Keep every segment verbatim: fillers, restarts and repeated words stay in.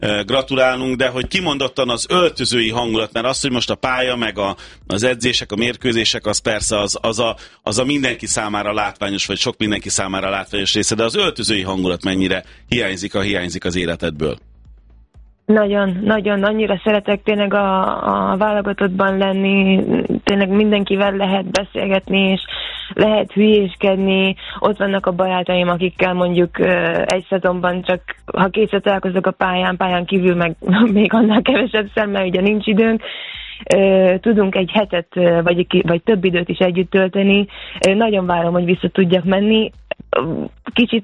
gratulálnunk, de hogy kimondottan az öltözői hangulat, mert az, hogy most a pálya, meg a, az edzések, a mérkőzések, az persze az, az, a, az a mindenki számára látványos, vagy sok mindenki számára látványos része, de az öltözői hangulat mennyire hiányzik, a hiányzik az életedből? Nagyon, nagyon, annyira szeretek tényleg a, a válogatottban lenni, tényleg mindenkivel lehet beszélgetni, és lehet hülyéskedni, ott vannak a barátaim, akikkel mondjuk egy szezonban csak, ha kétszer találkozok a pályán, pályán kívül meg még annál kevesebb szem, mert ugye nincs időnk, tudunk egy hetet, vagy, vagy több időt is együtt tölteni. Nagyon várom, hogy vissza tudjak menni. Kicsit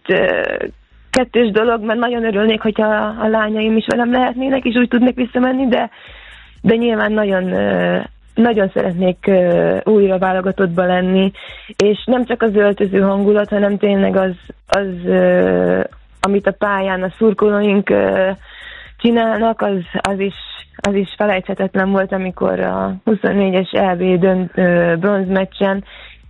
kettős dolog, mert nagyon örülnék, hogyha a lányaim is velem lehetnének, és úgy tudnak visszamenni, de, de nyilván nagyon, nagyon szeretnék újra válogatottba lenni, és nem csak az öltöző hangulat, hanem tényleg az, az amit a pályán a szurkolóink csinálnak, az, az is az is felejthetetlen volt, amikor a huszonnégyes é bé dönt bronzmeccsen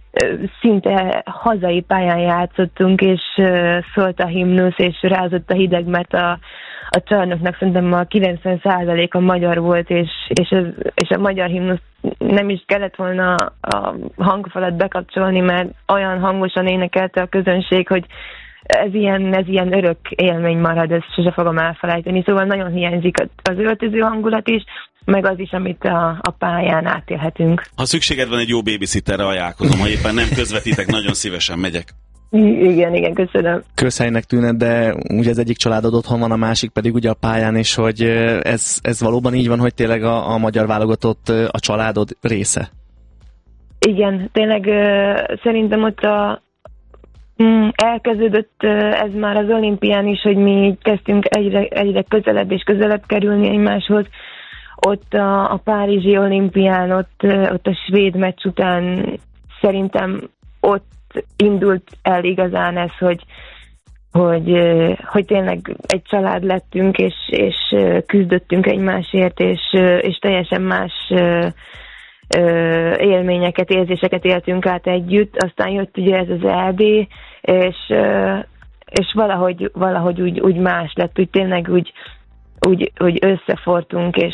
szinte hazai pályán játszottunk, és szólt a himnusz, és rázott a hideg, mert a, a csarnoknak szerintem a kilencven százaléka magyar volt, és, és, ez, és a magyar himnusz nem is kellett volna a hangfalat bekapcsolni, mert olyan hangosan énekelte a közönség, hogy ez ilyen, ez ilyen örök élmény marad, ezt sose fogom elfelejteni. Szóval nagyon hiányzik az öltöző hangulat is, meg az is, amit a, a pályán átélhetünk. Ha szükséged van egy jó babysitterre, ajánlkozom, ha éppen nem közvetítek, nagyon szívesen megyek. I- igen, igen, köszönöm. Közhelynek tűnhet, de ugye az egyik családod otthon van, a másik pedig ugye a pályán, és hogy ez, ez valóban így van, hogy tényleg a, a magyar válogatott a családod része? Igen, tényleg szerintem ott a Mm, elkezdődött ez már az olimpián is, hogy mi kezdtünk egyre, egyre közelebb és közelebb kerülni egymáshoz. Ott a, a párizsi olimpián, ott, ott a svéd meccs után szerintem ott indult el igazán ez, hogy, hogy, hogy tényleg egy család lettünk, és, és küzdöttünk egymásért, és, és teljesen más élményeket, érzéseket éltünk át együtt. Aztán jött ugye ez az é bé, és, és valahogy, valahogy úgy, úgy más lett, úgy tényleg úgy, úgy, úgy összefortunk, és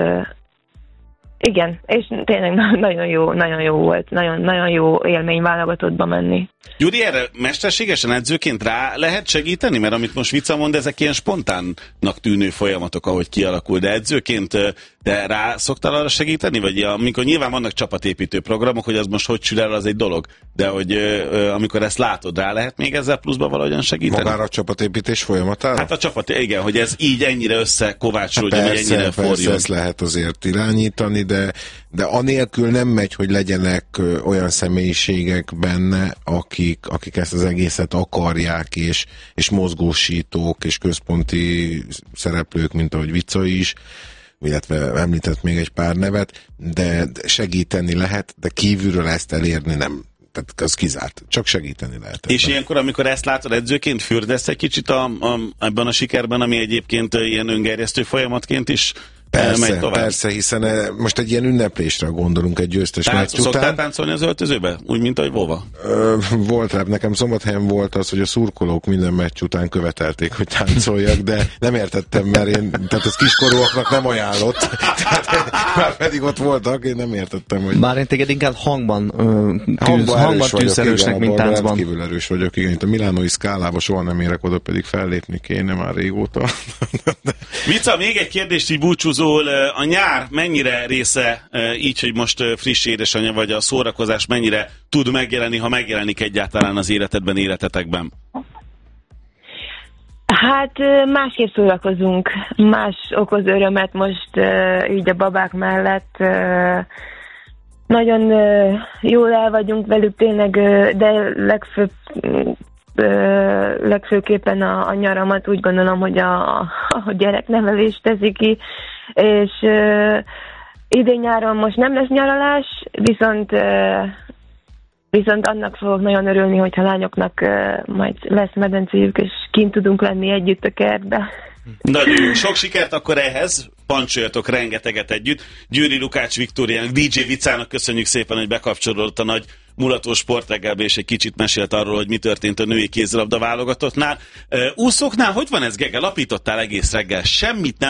igen, és tényleg nagyon jó, nagyon jó volt, nagyon, nagyon jó élmény válogatottba menni. Júdi, erre mesterségesen edzőként rá lehet segíteni? Mert amit most Vica mond, ezek ilyen spontánnak tűnő folyamatok, ahogy kialakul, de edzőként de rá szoktál arra segíteni? Vagy amikor nyilván vannak csapatépítő programok, hogy az most hogy sül el, az egy dolog, de hogy amikor ezt látod, rá lehet még ezzel pluszban valahogyan segíteni? Magára a csapatépítés folyamatára? Hát a csapat, igen, hogy ez így ennyire összekovácsolódjon, hát hogy ennyire forjon. Persze, ezt lehet azért irányítani, de, de anélkül nem megy, hogy legyenek olyan személyiségek benne, akik, akik ezt az egészet akarják, és, és mozgósítók, és központi szereplők, mint ahogy Vica is, illetve említett még egy pár nevet, de segíteni lehet, de kívülről ezt elérni nem. Tehát az kizárt. Csak segíteni lehet. És ilyenkor, amikor ezt látod edzőként, fürdesz egy kicsit a, a, ebben a sikerben, ami egyébként ilyen öngerjesztő folyamatként is persze, megy tovább? Persze, hiszen most egy ilyen ünneplésre gondolunk egy győztes meccs után. Szoktál táncolni az öltözőbe? Úgy, mint ahogy Vova? Ö, volt rá, nekem Szombathelyen volt az, hogy a szurkolók minden meccs után követelték, hogy táncoljak, de nem értettem, mert én, tehát ez kiskorúaknak nem ajánlott. Tehát, már pedig ott voltak, én nem értettem, hogy... Bár én téged inkább hangban, ö, tűz, hangban, hangban tűz erősnek, mint táncban. Rendkívül erős vagyok, igen. Itt a milánói szkálába soha nem érek oda, pedig fellépni kéne már régóta. Vica, még egy kérdést így búcsúzól. A nyár mennyire része így, hogy most friss édesanyja vagy, a szórakozás mennyire tud megjelenni, ha megjelenik egyáltalán az életedben, életetekben? Hát másképp szórakozunk, más okoz örömet most így a babák mellett. Nagyon jól el vagyunk velük tényleg, de legfőbb legfőképpen a, a nyaramat úgy gondolom, hogy a, a gyereknevelés teszi ki, és uh, idén nyáron most nem lesz nyaralás, viszont uh, viszont annak fogok nagyon örülni, hogyha lányoknak uh, majd lesz medencéjük, és kint tudunk lenni együtt a kertbe. Nagyon jó. Sok sikert akkor ehhez, pancsoljatok rengeteget együtt. Győri Lukács Viktóriának, dé dzsé Vicának köszönjük szépen, hogy bekapcsolódott a nagy mulató sportreggelbe, és egy kicsit mesélt arról, hogy mi történt a női kézilabda válogatottnál. Úszóknál hogy van ez, Gege? Lapítottál egész reggel, semmit nem